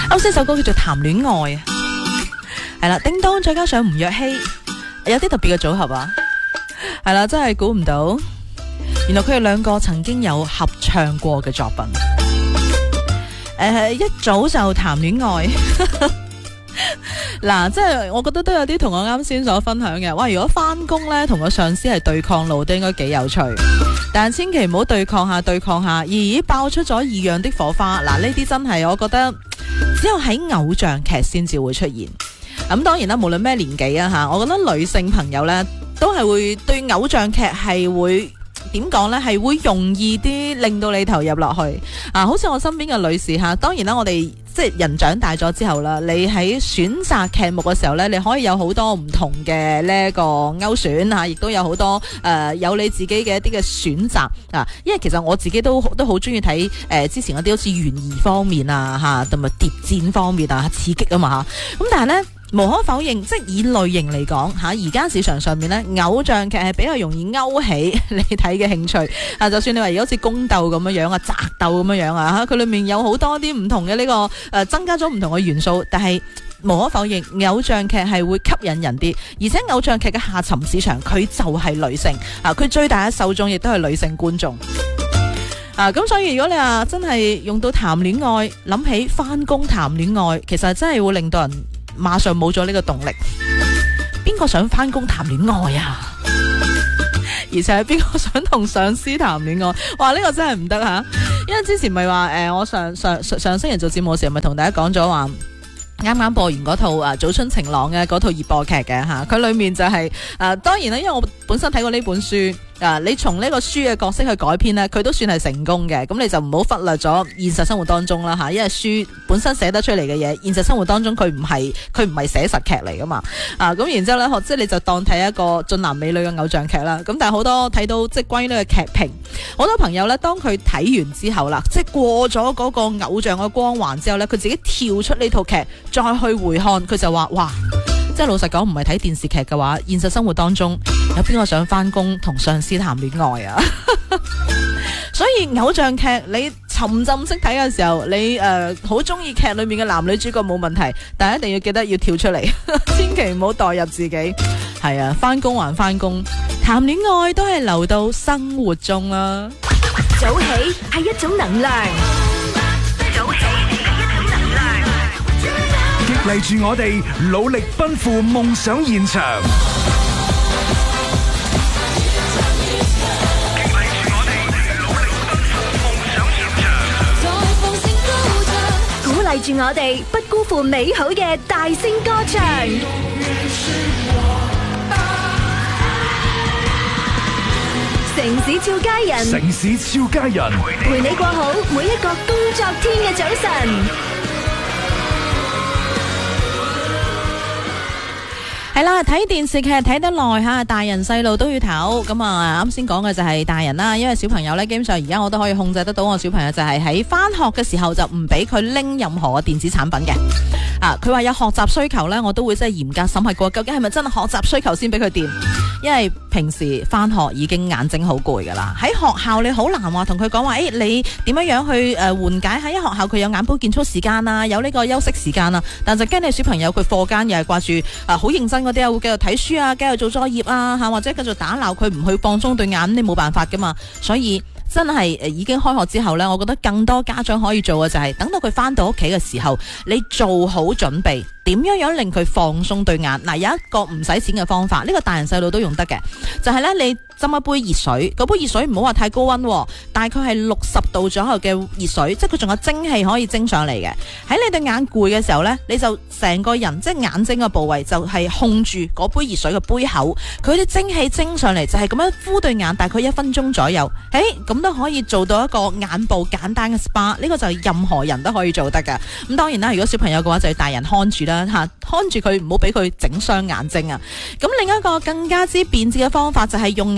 啱先首歌叫做《談戀愛》啊，係啦，叮當再加上吳若希，有啲特別嘅組合啊，係啦，真係估唔到，原來佢哋兩個曾經有合唱過嘅作品。一早就談戀愛。嗱，即係我覺得都有啲同我啱先所分享嘅。哇，如果翻工呢，同個上司係對抗路，都應該幾有趣。但係千祈唔好對抗下，咦，爆出咗異樣的火花。嗱，呢啲真係我覺得只有喺偶像劇先至會出現。咁當然啦，無論咩年紀啊吓，我覺得女性朋友呢，都係會對偶像劇係會。點講呢？係會容易啲令到你投入落去啊！好似我身邊嘅女士吓，當然啦，我哋即係人長大咗之後啦，你喺選擇劇目嘅時候呢，你可以有好多唔同嘅呢個勾選吓，亦都有好多有你自己嘅一啲嘅選擇啊！因為其實我自己都好中意睇之前嗰啲好似懸疑方面啊吓，同埋諜戰方面啊，刺激啊嘛吓，咁但係呢。無可否認，即係以類型嚟講吓，而家市場上面呢，偶像劇係比較容易勾起你睇嘅興趣啊！就算你話而家好似宮鬥咁樣樣啊，宅鬥咁樣樣啊吓，佢裏面有好多啲唔同嘅呢個增加咗唔同嘅元素，但係無可否認，偶像劇係會吸引人啲，而且偶像劇嘅下沉市場佢就係女性啊，佢最大嘅受眾亦都係女性觀眾啊！咁所以如果你話真係用到談戀愛，諗起返工談戀愛，其實真係會令到人馬上冇咗呢個動力，邊個想返工談戀愛啊？而且係邊個想同上司談戀愛？哇！呢個真係唔得吓，因為之前咪話我上星期做節目嘅時候，咪同大家講咗話，啱啱播完嗰套《早春情郎》嘅嗰套熱播劇嘅吓，佢裏面就係當然啦，因為我本身睇過呢本書。你從呢個書嘅角色去改編呢，佢都算係成功嘅。咁你就唔好忽略咗現實生活當中啦吓，因為書本身寫得出嚟嘅嘢，現實生活當中佢唔係寫實劇嚟噶嘛。咁然之後呢，即係你就當睇一個俊男美女嘅偶像劇啦。咁但係好多睇到即係關於呢個劇評，好多朋友呢，當佢睇完之後啦，即係過咗嗰個偶像嘅光環之後呢，佢自己跳出呢套劇再去回看，佢就話哇！即係老實講，唔係睇電視劇嘅話，現實生活當中有邊個想返工同上司談戀愛啊？所以偶像劇你沉浸式睇嘅時候，你好中意劇裏面嘅男女主角冇問題，但係一定要記得要跳出嚟，千祈唔好代入自己。係啊，返工還返工，談戀愛都係留到生活中啦。 早起係一種能量。 激勵住我哋努力奔赴夢想現場， 鼓勵住我哋不辜負美好嘅大聲歌唱。城市俏佳人， 城市俏佳人， 陪你過好每一個工作天嘅早晨。 係啦，睇電視劇睇得耐吓，大人細路都要唞。咁啊，啱先講嘅就係大人啦，因為小朋友呢，基本上而家我都可以控制得到我小朋友，就係喺返學嘅時候就唔俾佢拎任何嘅電子產品嘅。佢話有學習需求呢，我都會真係嚴格審核過，究竟係咪真係學習需求先俾佢掂？因為平時返學已經眼睛好攰噶啦，喺學校你好難話同佢講話，你點樣去緩解？喺學校佢有眼保健操時間啊，有呢個休息時間啊，但就驚你小朋友佢課間又係掛住好認真嗰啲啊，會繼續睇書啊，繼續做作業啊，或者繼續打鬧佢，唔去放鬆對眼，你冇辦法噶嘛。所以真係已經開學之後呢，我覺得更多家長可以做嘅就係等到佢返到屋企嘅時候，你做好準備。點樣令佢放鬆對眼？嗱，有一個唔使錢嘅方法，呢個大人細路都用得嘅，就係呢：你斟一杯熱水，嗰杯熱水唔好話太高溫，大概係60度左右嘅熱水，即係佢仲有蒸汽可以蒸上嚟嘅。喺你對眼攰嘅時候呢，你就成個人即係眼睛嘅部位就係控住嗰杯熱水嘅杯口，佢啲蒸汽蒸上嚟就係咁樣敷對眼，大概1分鐘左右。咁都可以做到一個眼部簡單嘅 SPA， 呢個就係任何人都可以做得噶。咁當然啦，如果小朋友嘅話就要大人看住啦。看住佢，唔好俾佢整傷眼睛啊！咁另一個更加之便捷嘅方法就係用眼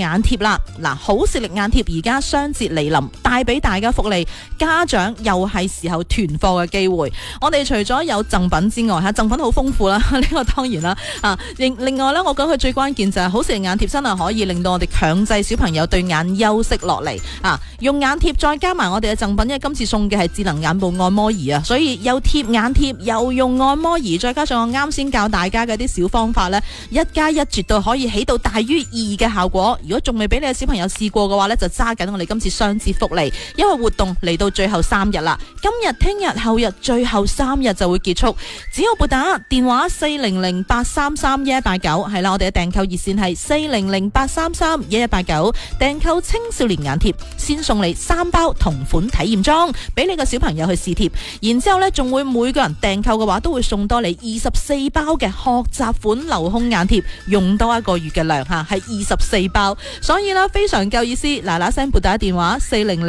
眼貼啦。嗱，好視力眼貼而家雙節嚟臨，帶俾大家福利，家長又係時候囤貨嘅機會。我哋除咗有贈品之外，贈品好豐富啦，呢個當然啦。另外呢，我覺得佢最關鍵就係好視力眼貼真係可以令到我哋強制小朋友對眼休息落嚟。用眼貼再加埋我哋嘅贈品，因為今次送嘅係智能眼部按摩儀啊，所以又貼眼貼又用按摩儀，再加上我啱先教大家嘅啲小方法呢，1+1絕對可以起到大於2嘅效果。如果仲未俾你嘅小朋友試過嘅話呢，就揸緊我哋今次雙節福利，因為活動嚟到最後3日啦，今日、聽日、後日最後3日就會結束。只要撥打電話400-833-1189，係啦，我哋嘅訂購熱線係400-833-1189，訂購青少年眼貼，先送你3包同款體驗裝俾你個小朋友去試貼，然之後呢仲會每個人訂購嘅話都會送多你24包嘅學習款留空眼貼，用多1個月嘅量吓，係24包，所以呢非常夠意思，嗱聲撥打電話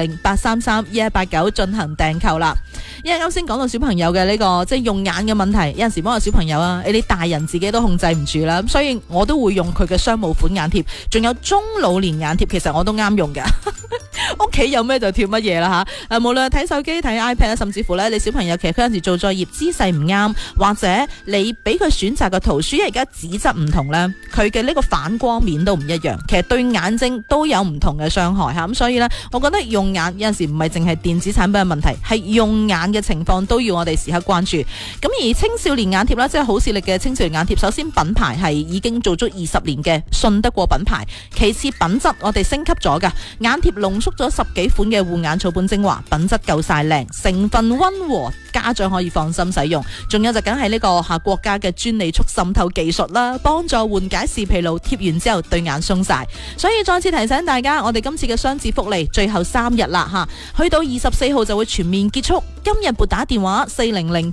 400-833-1189進行訂購啦。因為啱先講到小朋友嘅呢個即係用眼嘅問題，有陣時幫個小朋友啊，你大人自己都控制唔住啦，咁所以我都會用佢嘅商務款眼貼，仲有中老年眼貼，其實我都啱用㗎。屋企有咩就貼乜嘢啦吓，無論睇手機、睇 iPad， 甚至乎咧，你小朋友其實佢有陣時做作業姿勢唔啱，或者你俾佢選擇嘅圖書，因為而家紙質唔同咧，佢嘅呢個反光面都唔一樣，其實對眼睛都有唔同嘅傷害吓，咁所以咧，我覺得用眼有陣時唔係淨係電子產品嘅問題，係用眼嘅情況都要我哋時刻關注。咁而青少年眼貼啦，即係好視力嘅青少年眼貼，首先品牌係已經做足20年嘅信得過品牌，其次品質我哋升級咗噶，眼貼濃縮咗10幾款嘅護眼草本精華，品質夠晒靚，成分溫和，家長可以放心使用。仲有就梗係呢個國家嘅專利速滲透技術啦，幫助緩解視疲勞，貼完之後對眼鬆晒。所以再次提醒大家，我哋今次嘅雙節福利最後3日啦吓，去到24號就會全面結束。今日撥打電話400